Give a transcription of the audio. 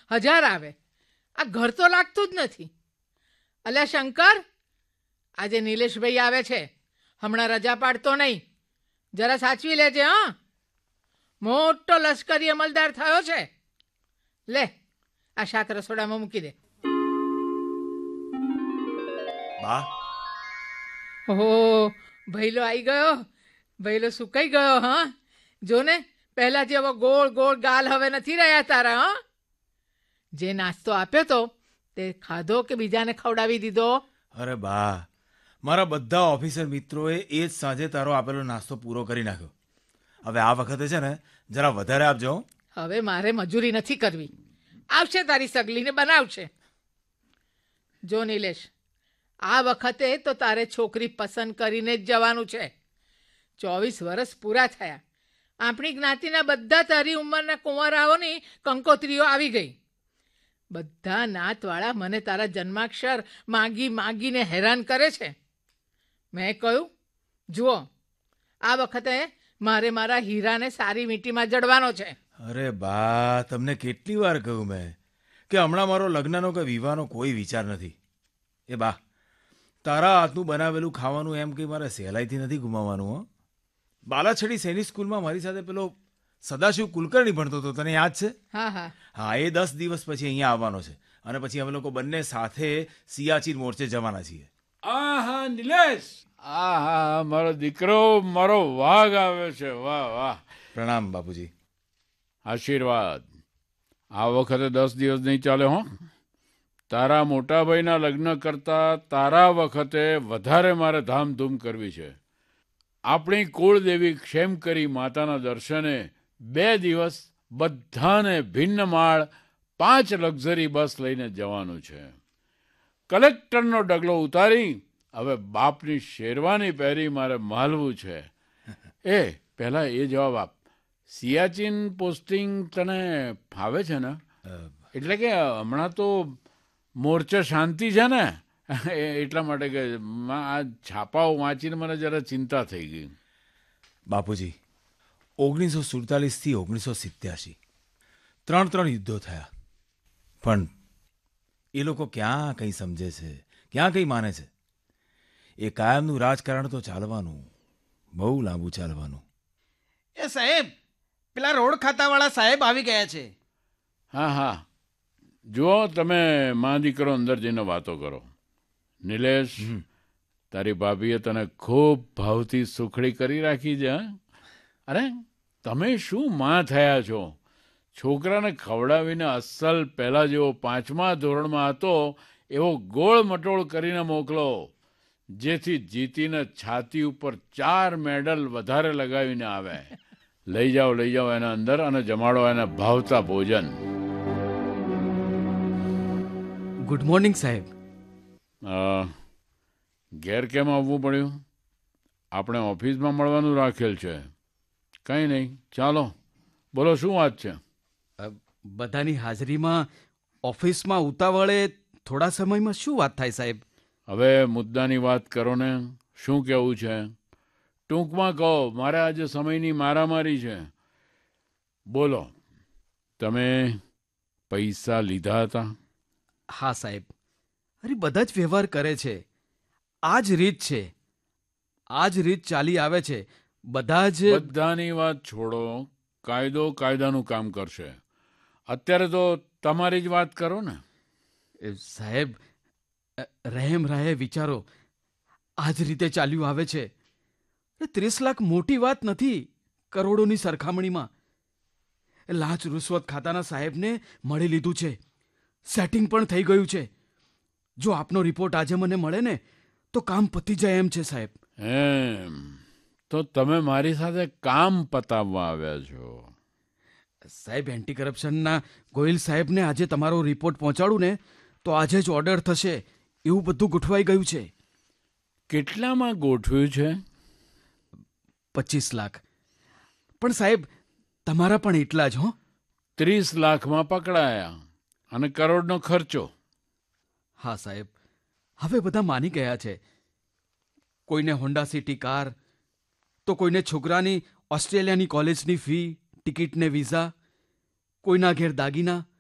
1000 આવે. આ ઘર તો લાગતું જ નથી. અલ્યા શંકર, આજે નિલેશભાઈ આવે છે. હમણાં રજા પાડતો નહીં. જરા સાચવી લેજે. હા, મોટો લશ્કરી અમલદાર થયો છે. લે, આ શાક રસોડામાં મૂકી દે. બા, ઓહો, ભૈલો આવી ગયો. ભૈલો સુકાઈ ગયો. હા, જો ને, પહેલા જેવો ગોળ ગોળ ગાલ હવે નથી રહ્યા તારા. હા, જે નાસ્તો આપ્યો તો તે ખાધો કે બીજાને ખવડાવી દીધો? અરે બા, મારા બધા ઓફિસર મિત્રોએ એ જ સાંજે તારો આપેલો નાસ્તો પૂરો કરી નાખ્યો. હવે આ વખતે છે ને જરા વધારે આપજો. હવે મારે મજૂરી નથી કરવી. આવશે તારી સગલીને બનાવશે. જો નિલેશ, આ વખતે તો તારે છોકરી પસંદ કરીને જ જવાનું છે. 24 વર્ષ પૂરા થયા. આપણી જ્ઞાતિના બધા તારી ઉંમરના કુંવરાઓની કંકોત્રીઓ આવી ગઈ. બધા નાતવાળા મને તારા જન્માક્ષર માગી માગીને હેરાન કરે છે. મેં કહ્યું, જુઓ, આ વખતે મારે મારા હીરાને સારી મીટીમાં જડવાનો છે. અરે બા, તમને કેટલી વાર કહ્યું મેં કે હમણાં મારો લગ્નનો કે વિવાહનો કોઈ વિચાર નથી. એ બા, તારા હાથનું બનાવેલું ખાવાનું એમ કંઈ મારે સહેલાઈથી નથી ગુમાવવાનું. હો, બાલાછડી સૈનિક સ્કૂલમાં મારી સાથે પેલો સદાશિવ કુલકર્ણી ભણતો હતો, તને યાદ છે? હા હા હા, એ 10 દિવસ પછી અહીંયા આવવાનો છે અને પછી અમે લોકો બંને સાથે સિયાચીન મોરચે જવાના છીએ. આહા નિલેશ, આહા મારો દીકરો, મારો વાઘ આવ્યો છે. વાહ વાહ. પ્રણામ બાપુજી. આશીર્વાદ. આ વખતે 10 દિવસ નહીં ચાલે. હો, તારા મોટાભાઈના લગ્ન કરતાં તારા વખતે વધારે મારે ધામધૂમ કરવી છે. આપણી કુળદેવી ક્ષેમકરી માતાના દર્શને 2 દિવસ બધાને ભિન્ન માળ 5 લક્ઝરી બસ લઈને જવાનું છે. કલેક્ટરનો ડગલો ઉતારી હવે બાપની શેરવાની પહેરી મારે માલવું છે. એ પહેલાં એ જવાબ આપ, સિયાચીન પોસ્ટિંગ તને ફાવે છે ને? એટલે કે હમણાં તો મોરચે શાંતિ છે ને, એટલા માટે કે આ છાપાઓ વાંચીને મને જરા ચિંતા થઈ ગઈ. બાપુજી, 1947થી 1987 3 યુદ્ધો થયા, પણ એ લોકો ક્યાં કંઈ સમજે છે, ક્યાં કંઈ માને છે? એ કાયમનું રાજકારણ તો ચાલવાનું, બહુ લાંબુ ચાલવાનું. એ સાહેબ, પેલા રોડ ખાતાવાળા સાહેબ આવી ગયા છે. હા હા, જુઓ, તમે મા દીકરો અંદર જઈને વાતો કરો. નિલેશ, તારી ભાભીએ તને ખૂબ ભાવથી સુખડી કરી રાખી છે. અરે તમે શું માં થયા છો? છોકરાને ખવડાવીને અસલ પહેલાં જેવો 5મા ધોરણમાં હતો એવો ગોળ મટોળ કરીને મોકલો, જેથી જીતીને છાતી ઉપર 4 મેડલ વધારે લગાવીને આવે. લઈ જાઓ એના અંદર અને જમાડો એને ભાવતા ભોજન. ગુડ મોર્નિંગ સાહેબ. ઘેર કેમ આવવું પડ્યું? આપણે ઓફિસમાં મળવાનું રાખેલ છે. કંઈ નહીં, ચાલો બોલો, શું વાત છે? બધાની હાજરીમાં ઓફિસમાં ઉતાવળે થોડા સમયમાં શું વાત થાય સાહેબ? હવે મુદ્દાની વાત કરો ને. શું કહેવું છે? ટૂંકમાં કહો, મારે આજે સમયની મારામારી છે. બોલો, તમે પૈસા લીધા હતા? હા સાહેબ, અરે બધા જ વ્યવહાર કરે છે. આ જ રીત છે, આ જ રીત ચાલી આવે છે. બધાની વાત છોડો, કાયદો કાયદાનું કામ કરશે. અત્યારે તો તમારી જ વાત કરો ને. સાહેબ, રહેમ રાહે વિચારો, આ જ રીતે ચાલ્યું આવે છે. 30 લાખ મોટી વાત નથી કરોડોની સરખામણીમાં. લાંચ રૂશ્વત ખાતાના સાહેબને મળી લીધું છે, સેટિંગ પણ થઈ ગયું છે. જો આપનો રિપોર્ટ આજે મને મળે ને તો કામ પતી જાય એમ છે સાહેબ. એમ તો તમે મારી સાથે કામ પતાવવા આવ્યા છો? સાહેબ, એન્ટી કરપ્શનના ગોયલ સાહેબને આજે તમારો રિપોર્ટ પહોંચાડું ને તો આજે જ ઓર્ડર થશે એવું બધું ગોઠવાઈ ગયું છે. કેટલામાં ગોઠવ્યું છે? 25 લાખ. પણ સાહેબ, તમારા પણ એટલા જ. હો, 30 લાખમાં પકડાયા અને કરોડનો ખર્ચો. હા સાહેબ, હવે બધા માની ગયા છે. કોઈને હોન્ડા સિટી કાર, તો કોઈને છોકરાની ઓસ્ટ્રેલિયાની કોલેજની ફી, ટિકિટ ને વિઝા, કોઈના ઘેર દાગીના,